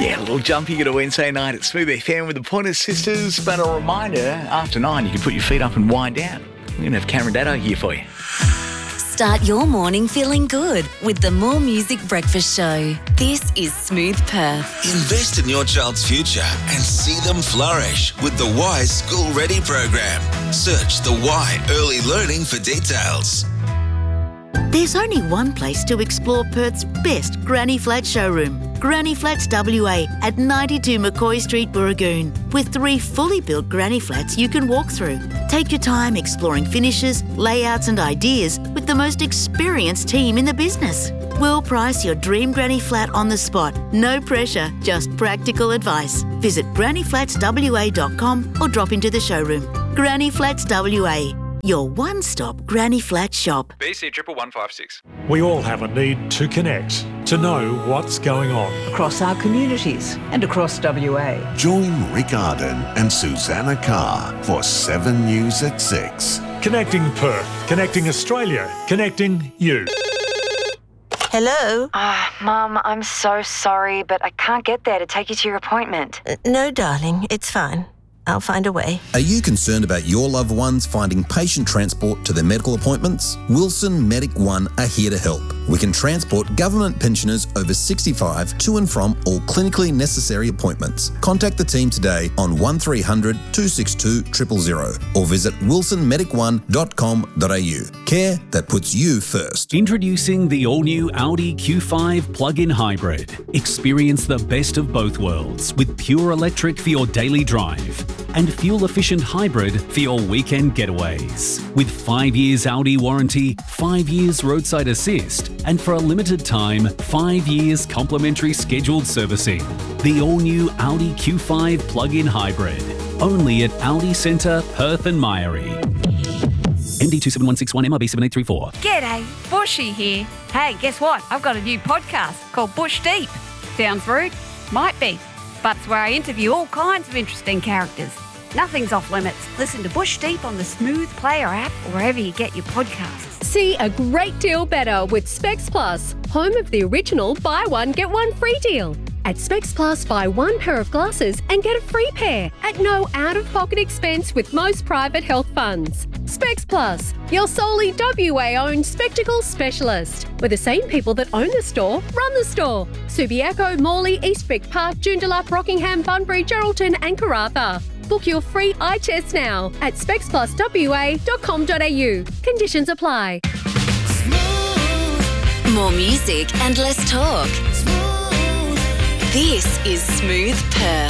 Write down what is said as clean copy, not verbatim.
Yeah, a little jump you get a Wednesday night at Smooth FM with the Pointer Sisters. But a reminder, after 9, you can put your feet up and wind down. We're going to have Cameron Daddo here for you. Start your morning feeling good with the More Music Breakfast Show. This is Smooth Perth. Invest in your child's future and see them flourish with the Y School Ready program. Search the Y Early Learning for details. There's only one place to explore Perth's best Granny Flat showroom. Granny Flats WA at 92 McCoy Street, Burragoon, with 3 fully built granny flats you can walk through. Take your time exploring finishes, layouts and ideas with the most experienced team in the business. We'll price your dream granny flat on the spot. No pressure, just practical advice. Visit grannyflatswa.com or drop into the showroom. Granny Flats WA, your one-stop granny flat shop. BC 11156. We all have a need to connect, to know what's going on. Across our communities and across WA. Join Rick Arden and Susanna Carr for 7 News at 6. Connecting Perth, connecting Australia, connecting you. Hello? Mum, I'm so sorry, but I can't get there to take you to your appointment. No, darling, it's fine. I'll find a way. Are you concerned about your loved ones finding patient transport to their medical appointments? Wilson Medic One are here to help. We can transport government pensioners over 65 to and from all clinically necessary appointments. Contact the team today on 1300 262 000 or visit wilsonmedic1.com.au. Care that puts you first. Introducing the all-new Audi Q5 plug-in hybrid. Experience the best of both worlds with pure electric for your daily drive and fuel-efficient hybrid for your weekend getaways. With 5 years Audi warranty, 5 years roadside assist, and for a limited time, 5 years complimentary scheduled servicing. The all-new Audi Q5 plug-in hybrid. Only at Audi Centre, Perth and Myrie. MD 27161 MRB 7834. G'day, Bushy here. Hey, guess what? I've got a new podcast called Bush Deep. Sounds rude? Might be. But it's where I interview all kinds of interesting characters. Nothing's off limits. Listen to Bush Deep on the Smooth Player app or wherever you get your podcasts. See a great deal better with Specs Plus, home of the original buy one, get one free deal. At Specs Plus, buy 1 pair of glasses and get a free pair at no out-of-pocket expense with most private health funds. Specs Plus, your solely WA-owned spectacle specialist. With the same people that own the store, run the store. Subiaco, Morley, Eastwick Park, Joondalup, Rockingham, Bunbury, Geraldton and Karratha. Book your free eye test now at specspluswa.com.au. Conditions apply. More music and less talk. This is Smooth Perth.